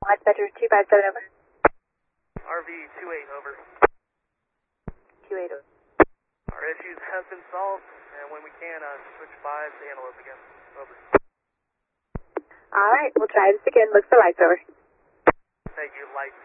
Dispatcher 257 over. RV 28 over. 28 over. Our issues have been solved, and when we can, switch 5 to Antelope again. Over. Alright, we'll try this again. Look for lights over. Thank you, lights.